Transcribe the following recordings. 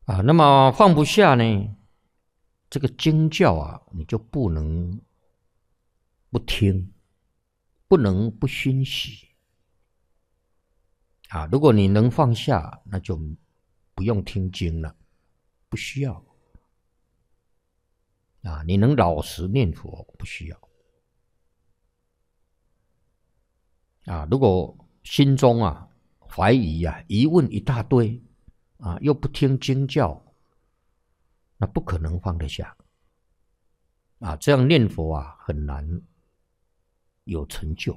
那么放不下呢，这个经教啊，你就不能不听，不能不熏习如果你能放下，那就不用听经了，不需要你能老实念佛，不需要如果心中怀疑疑问一大堆又不听经教，那不可能放得下这样念佛很难有成就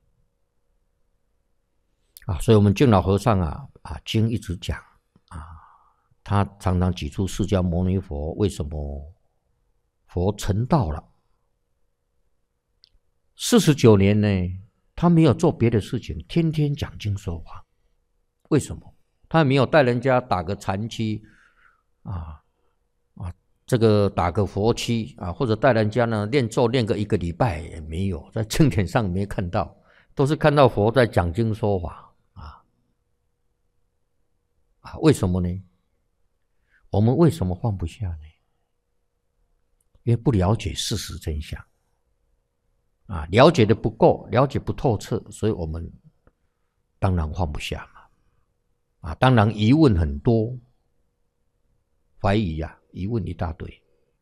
所以我们净老和尚经一直讲他常常举出释迦牟尼佛为什么佛成道了49年呢，他没有做别的事情，天天讲经说法。为什么？他没有带人家打个禅期这个打个佛期或者带人家呢练咒练个1个礼拜也没有，在经典上没看到，都是看到佛在讲经说法为什么呢？我们为什么放不下呢？因为不了解事实真相了解的不够，了解不透彻，所以我们当然放不下嘛当然疑问很多，怀疑疑问一大堆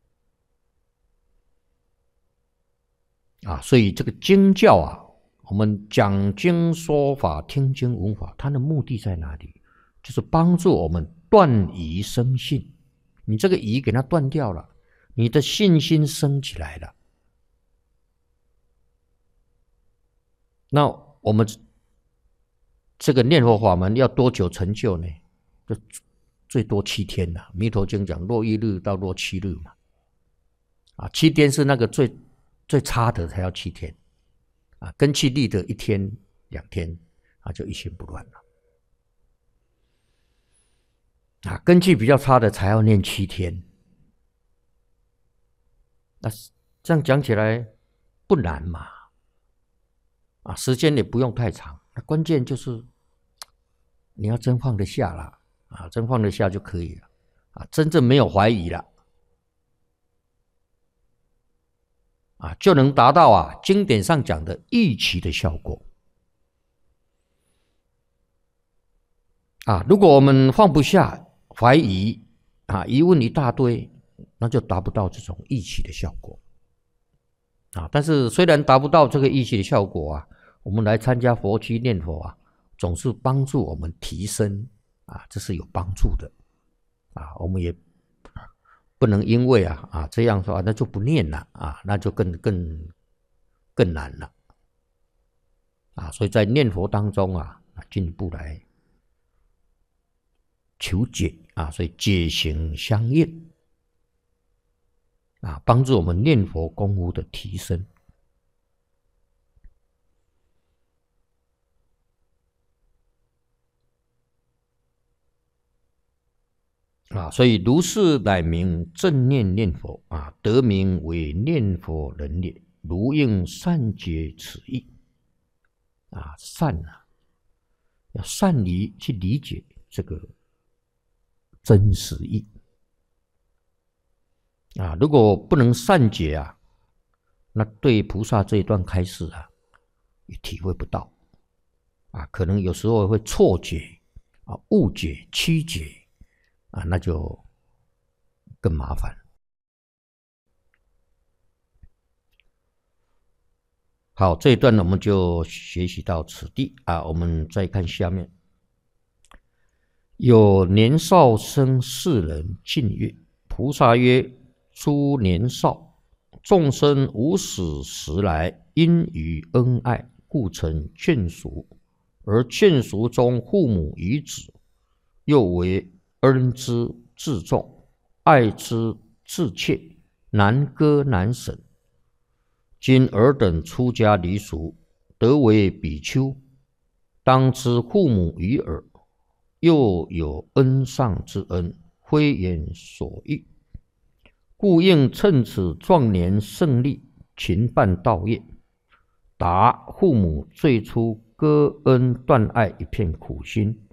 所以这个经教我们讲经说法，听经闻法，它的目的在哪里？就是帮助我们断疑生信。你这个疑给它断掉了，你的信心升起来了，那我们这个念佛法门要多久成就呢？就最多7天了。弥陀经讲若1日到若7日嘛7天是那个最差的才要7天根气力的1天2天就一心不乱了根气比较差的才要念7天。那这样讲起来不难嘛时间也不用太长，那关键就是你要真放得下了真放得下就可以了真正没有怀疑了就能达到经典上讲的预期的效果如果我们放不下，怀疑疑问一大堆，那就达不到这种预期的效果但是虽然达不到这个预期的效果我们来参加佛期念佛总是帮助我们提升这是有帮助的我们也不能因为这样说那就不念了那就更难了所以在念佛当中进一步来求解所以解行相应帮助我们念佛功夫的提升所以如是乃名正念念佛得名为念佛人也。如应善解此意善要善于去理解这个真实意如果不能善解那对菩萨这一段开示也体会不到可能有时候会错解误解曲解那就更麻烦。好，这一段我们就学习到此地我们再看下面。有年少生世人进曰：菩萨曰：诸年少，众生无始时来，因于恩爱，故成眷属，而眷属中父母与子，又为恩之至重，爱之至切，难割难舍。今尔等出家离俗，得为比丘，当知父母与尔，又有恩上之恩，非言所欲，故应趁此壮年胜利，勤办道业，答父母最初割恩断爱一片苦心，